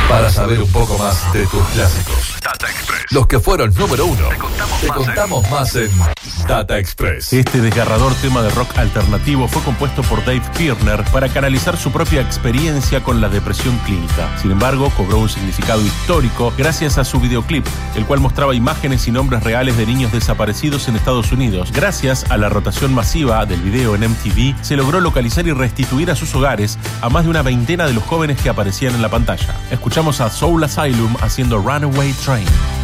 Para saber un poco más de tus clásicos, Data Express. Los que fueron número uno. Te contamos más en Data Express. Este desgarrador tema de rock alternativo fue compuesto por Dave Pirner para canalizar su propia experiencia con la depresión clínica. Sin embargo, cobró un significado histórico gracias a su videoclip, el cual mostraba imágenes y nombres reales de niños desaparecidos en Estados Unidos. Gracias a la rotación masiva del video en MTV, se logró localizar y restituir a sus hogares a más de una veintena de los jóvenes que aparecían en la pantalla. Escuchamos a Soul Asylum haciendo Runaway Train.